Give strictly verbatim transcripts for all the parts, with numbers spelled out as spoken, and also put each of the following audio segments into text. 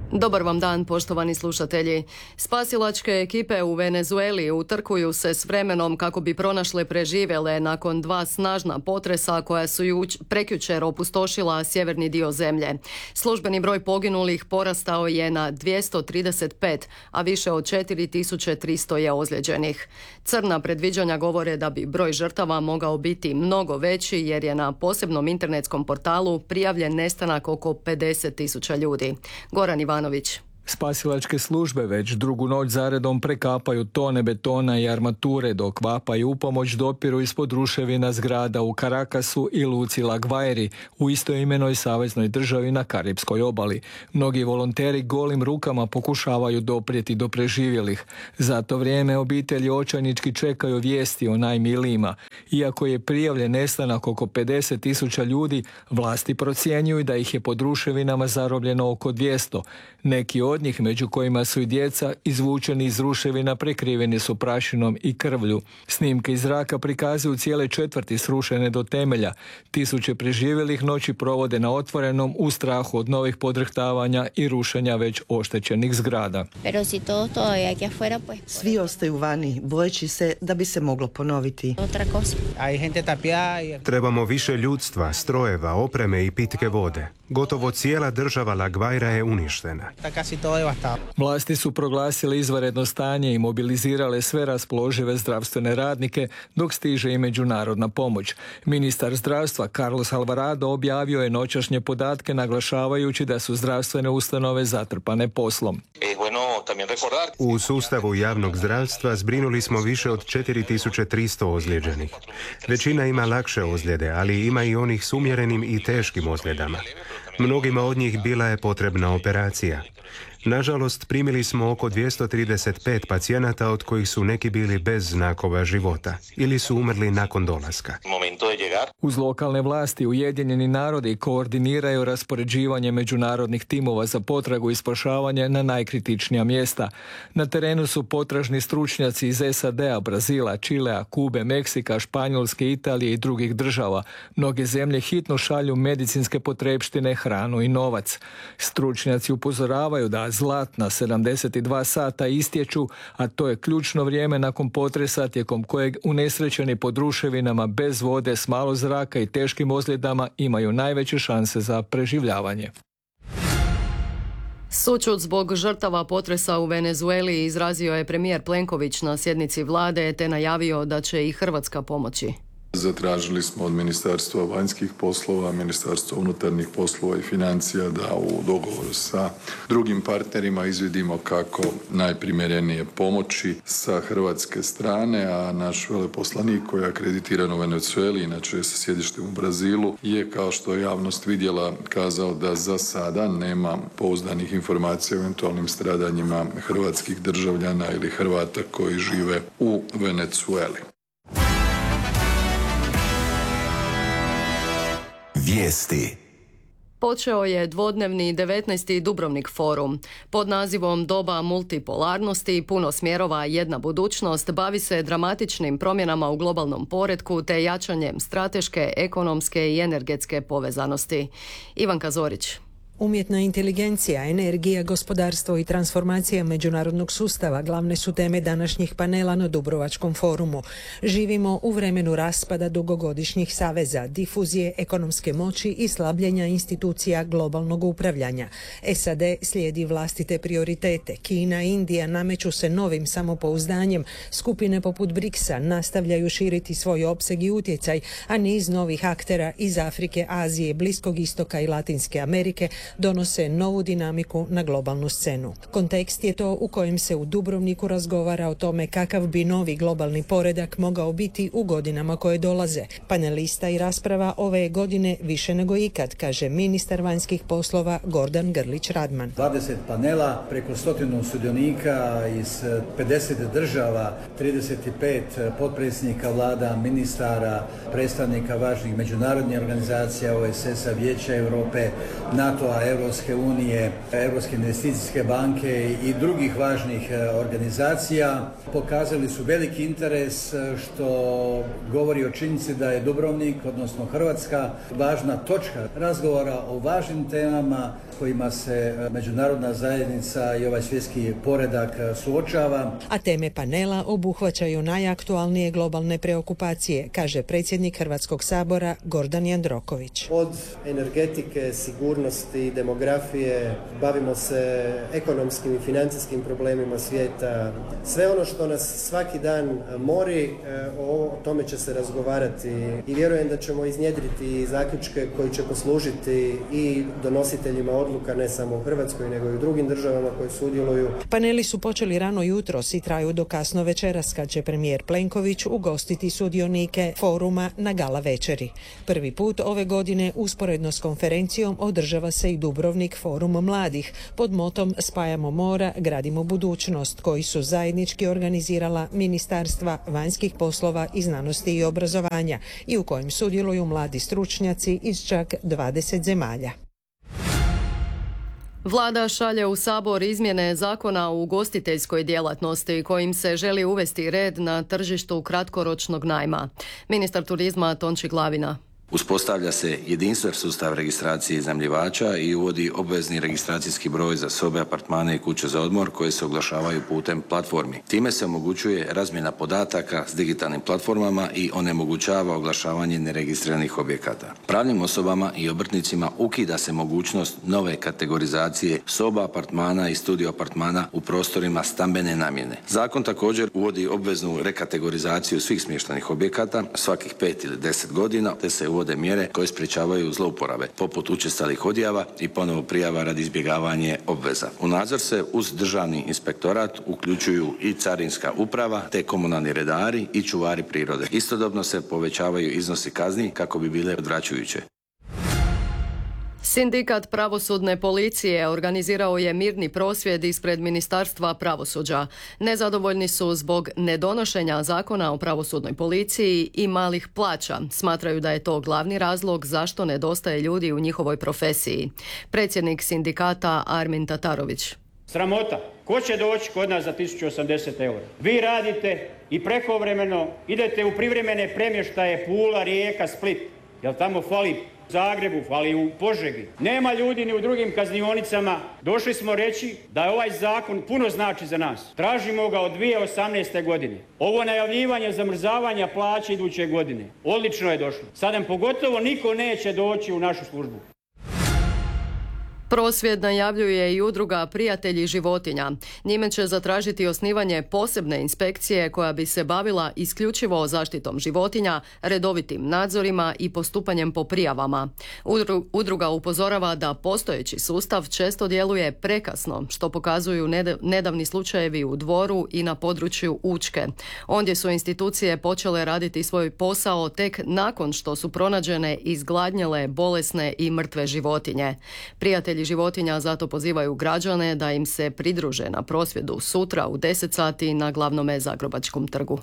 Dobar vam dan, poštovani slušatelji. Spasilačke ekipe u Venezueli utrkuju se s vremenom kako bi pronašle preživjele nakon dva snažna potresa koja su juč, prekjučer opustošila sjeverni dio zemlje. Službeni broj poginulih porastao je na dvjesto trideset pet, a više od četiri tisuće tristo je ozlijeđenih. Crna predviđanja govore da bi broj žrtava mogao biti mnogo veći jer je na posebnom internetskom portalu prijavljen nestanak oko pedeset tisuća ljudi. Goran Ivanović. Spasilačke službe već drugu noć zaredom prekapaju tone betona i armature dok vapa i upomoć dopiru ispod ruševina zgrada u Caracasu i luci La Guairi u istoimenoj saveznoj državi na Karipskoj obali. Mnogi volonteri golim rukama pokušavaju doprijeti do preživjelih. Za to vrijeme obitelji očajnički čekaju vijesti o najmilijima. Iako je prijavljen nestanak oko pedeset tisuća ljudi, vlasti procjenjuju da ih je pod ruševinama zarobljeno oko dvjesto. Neki od njih, među kojima su i djeca, izvučeni iz ruševina prekriveni su prašinom i krvlju. Snimke iz zraka prikazuju cijele četvrti srušene do temelja. Tisuće preživjelih noći provode na otvorenom u strahu od novih podrhtavanja i rušenja već oštećenih zgrada. Svi ostaju vani, bojeći se da bi se moglo ponoviti. Trebamo više ljudstva, strojeva, opreme i pitke vode. Gotovo cijela država La Guaira je uništena. Vlasti su proglasile izvanredno stanje i mobilizirale sve raspoložive zdravstvene radnike dok stiže i međunarodna pomoć. Ministar zdravstva Carlos Alvarado objavio je noćašnje podatke naglašavajući da su zdravstvene ustanove zatrpane poslom. U sustavu javnog zdravstva zbrinuli smo više od četiri tisuće tristo ozlijeđenih. Većina ima lakše ozljede, ali ima i onih s umjerenim i teškim ozljedama. Mnogima od njih bila je potrebna operacija. Nažalost, primili smo oko dvjesto trideset pet pacijenata od kojih su neki bili bez znakova života ili su umrli nakon dolaska. Uz lokalne vlasti Ujedinjeni narodi koordiniraju raspoređivanje međunarodnih timova za potragu i spašavanje na najkritičnija mjesta. Na terenu su potražni stručnjaci iz S A D-a, Brazila, Čilea, Kube, Meksika, Španjolske, Italije i drugih država. Mnoge zemlje hitno šalju medicinske potrepštine, hranu i novac. Stručnjaci upozoravaju da zlatna sedamdeset dva sata istječu, a to je ključno vrijeme nakon potresa tijekom kojeg unesrećeni pod ruševinama bez vode s malo zraka i teškim ozljedama imaju najveće šanse za preživljavanje. Sućut zbog žrtava potresa u Venezueli izrazio je premijer Plenković na sjednici vlade te najavio da će i Hrvatska pomoći. Zatražili smo od Ministarstva vanjskih poslova, Ministarstva unutarnjih poslova i financija da u dogovoru sa drugim partnerima izvidimo kako najprimjerenije pomoći sa hrvatske strane, a naš veleposlanik koji je akreditiran u Venezueli, inače sa sjedištem u Brazilu, je kao što je javnost vidjela kazao da za sada nema pouzdanih informacija o eventualnim stradanjima hrvatskih državljana ili Hrvata koji žive u Venezueli. Vijesti. Počeo je dvodnevni devetnaesti Dubrovnik forum. Pod nazivom Doba multipolarnosti, puno smjerova, jedna budućnost, bavi se dramatičnim promjenama u globalnom poretku te jačanjem strateške, ekonomske i energetske povezanosti. Ivanka Zorić. Umjetna inteligencija, energija, gospodarstvo i transformacija međunarodnog sustava glavne su teme današnjih panela na Dubrovačkom forumu. Živimo u vremenu raspada dugogodišnjih saveza, difuzije ekonomske moći i slabljenja institucija globalnog upravljanja. S A D slijedi vlastite prioritete. Kina i Indija nameću se novim samopouzdanjem. Skupine poput briksa nastavljaju širiti svoj opseg i utjecaj, a niz novih aktera iz Afrike, Azije, Bliskog istoka i Latinske Amerike donose novu dinamiku na globalnu scenu. Kontekst je to u kojem se u Dubrovniku razgovara o tome kakav bi novi globalni poredak mogao biti u godinama koje dolaze. Panelista i rasprava ove godine više nego ikad, kaže ministar vanjskih poslova Gordan Grlić Radman. dvadeset panela, preko stotinu sudionika iz pedeset država, trideset pet potpredsjednika vlada, ministara, predstavnika važnih međunarodnih organizacija, O E S S-a, Vijeća Europe, NATO-a, Europske unije, Europske investicijske banke i drugih važnih organizacija pokazali su veliki interes, što govori o činjenici da je Dubrovnik, odnosno Hrvatska, važna točka razgovora o važnim temama kojima se međunarodna zajednica i ovaj svjetski poredak suočava. A teme panela obuhvaćaju najaktualnije globalne preokupacije, kaže predsjednik Hrvatskog sabora Gordan Jandroković. Od energetike, sigurnosti, demografije, bavimo se ekonomskim i financijskim problemima svijeta. Sve ono što nas svaki dan mori, o tome će se razgovarati i vjerujem da ćemo iznjedriti zaključke koji će poslužiti i donositeljima odluka ne samo u Hrvatskoj nego i u drugim državama koje sudjeluju. Paneli su počeli rano jutros i traju do kasno večeras, kad će premijer Plenković ugostiti sudionike foruma na gala večeri. Prvi put ove godine usporedno s konferencijom održava se i Dubrovnik forum mladih pod motom Spajamo mora, gradimo budućnost, koji su zajednički organizirala Ministarstva vanjskih poslova i znanosti i obrazovanja i u kojem sudjeluju mladi stručnjaci iz čak dvadeset zemalja. Vlada šalje u Sabor izmjene zakona o ugostiteljskoj djelatnosti kojim se želi uvesti red na tržištu kratkoročnog najma. Ministar turizma Tonči Glavina. Uspostavlja se jedinstven sustav registracije iznajmljivača i uvodi obvezni registracijski broj za sobe, apartmane i kuće za odmor koje se oglašavaju putem platformi. Time se omogućuje razmjena podataka s digitalnim platformama i onemogućava oglašavanje neregistriranih objekata. Pravnim osobama i obrtnicima ukida se mogućnost nove kategorizacije soba, apartmana i studio apartmana u prostorima stambene namjene. Zakon također uvodi obveznu rekategorizaciju svih smještajnih objekata svakih pet ili deset godina, te se uvode mjere koje sprječavaju zlouporabe, poput učestalih odjava i ponovo prijava radi izbjegavanja obveza. U nadzor se uz državni inspektorat uključuju i carinska uprava, te komunalni redari i čuvari prirode. Istodobno se povećavaju iznosi kazni kako bi bile odvraćujuće. Sindikat pravosudne policije organizirao je mirni prosvjed ispred Ministarstva pravosuđa. Nezadovoljni su zbog nedonošenja zakona o pravosudnoj policiji i malih plaća. Smatraju da je to glavni razlog zašto nedostaje ljudi u njihovoj profesiji. Predsjednik sindikata Armin Tatarović. Sramota. Ko će doći kod nas za tisuću osamdeset eura? Vi radite i prekovremeno idete u privremene premještaje Pula, Rijeka, Split. Jel tamo fali u Zagrebu, fali u Požegi. Nema ljudi ni u drugim kaznionicama. Došli smo reći da je ovaj zakon puno znači za nas. Tražimo ga od dvije tisuće osamnaeste. godine. Ovo najavljivanje zamrzavanja plaće iduće godine odlično je došlo. Sad nam pogotovo niko neće doći u našu službu. Prosvjed najavljuje i udruga Prijatelji životinja. Njime će zatražiti osnivanje posebne inspekcije koja bi se bavila isključivo zaštitom životinja, redovitim nadzorima i postupanjem po prijavama. Udruga upozorava da postojeći sustav često djeluje prekasno, što pokazuju nedavni slučajevi u Dvoru i na području Učke. Ondje su institucije počele raditi svoj posao tek nakon što su pronađene izgladnjele, bolesne i mrtve životinje. Prijatelji životinja zato pozivaju građane da im se pridruže na prosvjedu sutra u deset sati na glavnome Zagrebačkom trgu.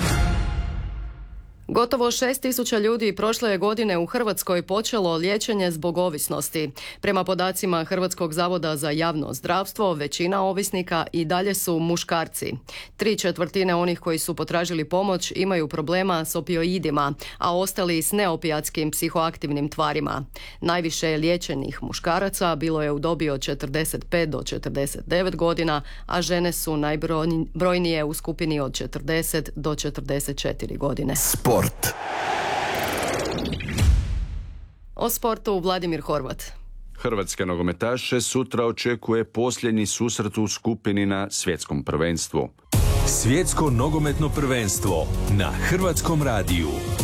Gotovo šest tisuća ljudi prošle godine u Hrvatskoj počelo liječenje zbog ovisnosti. Prema podacima Hrvatskog zavoda za javno zdravstvo, većina ovisnika i dalje su muškarci. Tri četvrtine onih koji su potražili pomoć imaju problema s opioidima, a ostali s neopijatskim psihoaktivnim tvarima. Najviše liječenih muškaraca bilo je u dobi od četrdeset pet do četrdeset devet godina, a žene su najbrojnije u skupini od četrdeset do četrdeset četiri godine. Sport. O sportu Vladimir Horvat. Hrvatske nogometaše sutra očekuje posljednji susret u skupini na svjetskom prvenstvu. Svjetsko nogometno prvenstvo na Hrvatskom radiju.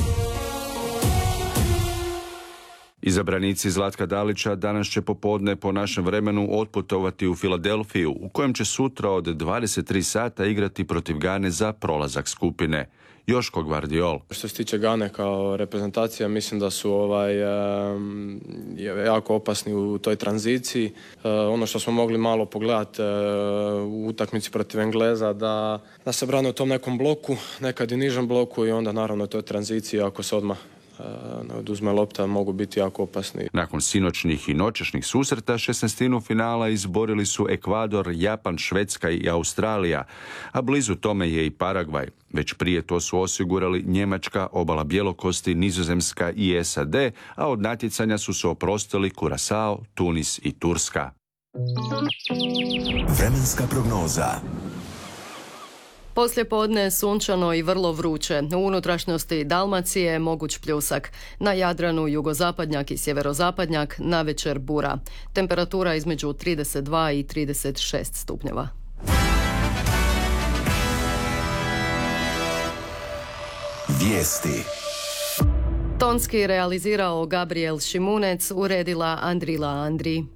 Izabranici Zlatka Dalića danas će popodne po našem vremenu otputovati u Filadelfiju, u kojem će sutra od dvadeset tri sata igrati protiv Gane za prolazak skupine. Joško Gvardiol. Što se tiče Gane kao reprezentacija, mislim da su ovaj, um, jako opasni u toj tranziciji. Uh, ono što smo mogli malo pogledati uh, u utakmici protiv Engleza, da, da se brane u tom nekom bloku, nekad i nižem bloku i onda naravno toj tranziciji ako se odmah ne oduzme lopta, mogu biti jako opasni. Nakon sinoćnih i noćašnjih susreta šesnaestinu finala izborili su Ekvador, Japan, Švedska i Australija, a blizu tome je i Paragvaj. Već prije to su osigurali Njemačka, Obala Bjelokosti, Nizozemska i S A D, a od natjecanja su se oprostili Kurasao, Tunis i Turska. Vremenska prognoza. Poslijepodne sunčano i vrlo vruće. U unutrašnjosti Dalmacije moguć pljusak. Na Jadranu jugozapadnjak i sjeverozapadnjak, navečer bura. Temperatura između trideset dva i trideset šest stupnjeva. Vijesti. Tonski realizirao Gabriel Šimunec, uredila Andrila Andri.